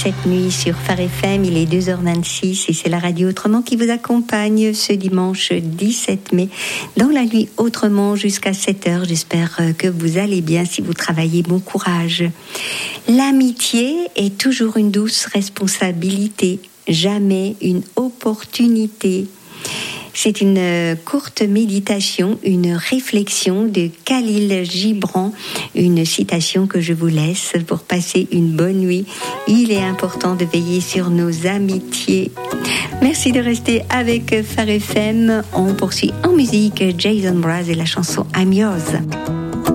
Cette nuit sur Phare FM, il est 2h26 et c'est la radio Autrement qui vous accompagne ce dimanche 17 mai dans la nuit Autrement jusqu'à 7h. J'espère que vous allez bien. Si vous travaillez, bon courage. L'amitié est toujours une douce responsabilité, jamais une opportunité. C'est une courte méditation, une réflexion de Khalil Gibran, une citation que je vous laisse pour passer une bonne nuit. Il est important de veiller sur nos amitiés. Merci de rester avec Phare FM. On poursuit en musique Jason Mraz et la chanson I'm Yours.